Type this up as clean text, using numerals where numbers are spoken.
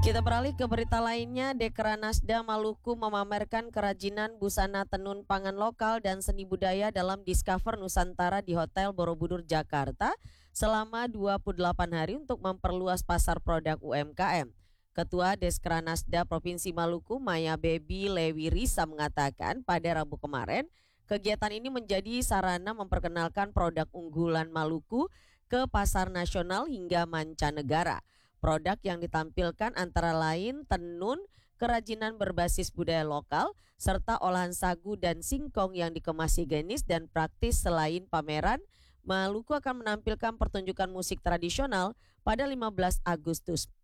Kita beralih ke berita lainnya. Dekranasda Maluku memamerkan kerajinan busana tenun pangan lokal dan seni budaya dalam Discover Nusantara di Hotel Borobudur, Jakarta selama 28 hari untuk memperluas pasar produk UMKM. Ketua Dekranasda Provinsi Maluku, Maya Baby Lewi Risa, mengatakan pada Rabu kemarin, kegiatan ini menjadi sarana memperkenalkan produk unggulan Maluku ke pasar nasional hingga mancanegara. Produk yang ditampilkan antara lain tenun, kerajinan berbasis budaya lokal, serta olahan sagu dan singkong yang dikemas higienis dan praktis. Selain pameran, Maluku akan menampilkan pertunjukan musik tradisional pada 15 Agustus